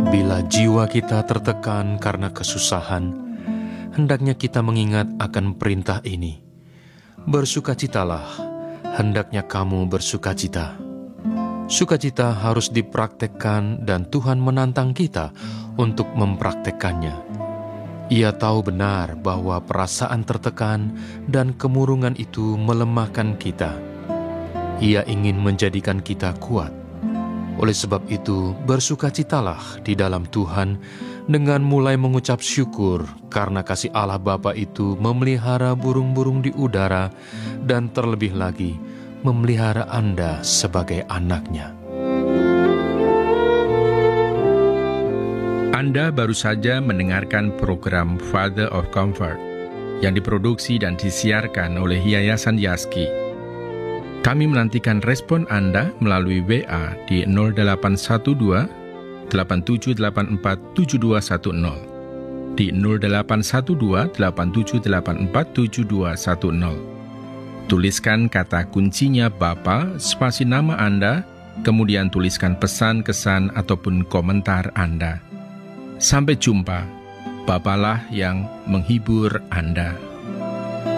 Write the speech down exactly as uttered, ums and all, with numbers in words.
Bila jiwa kita tertekan karena kesusahan, hendaknya kita mengingat akan perintah ini. Bersukacitalah, hendaknya kamu bersukacita. Sukacita harus dipraktekkan dan Tuhan menantang kita untuk mempraktekkannya. Ia tahu benar bahwa perasaan tertekan dan kemurungan itu melemahkan kita. Ia ingin menjadikan kita kuat. Oleh sebab itu, bersukacitalah di dalam Tuhan dengan mulai mengucap syukur karena kasih Allah Bapa itu memelihara burung-burung di udara dan terlebih lagi memelihara Anda sebagai anak-Nya. Anda baru saja mendengarkan program Father of Comfort yang diproduksi dan disiarkan oleh Yayasan Yaski. Kami menantikan respon Anda melalui W A di nol delapan satu dua, delapan tujuh delapan empat, tujuh dua satu nol, di nol delapan satu dua, delapan tujuh delapan empat, tujuh dua satu nol. Tuliskan kata kuncinya Bapa, spasi nama Anda, kemudian tuliskan pesan, kesan, ataupun komentar Anda. Sampai jumpa, Bapalah yang menghibur Anda.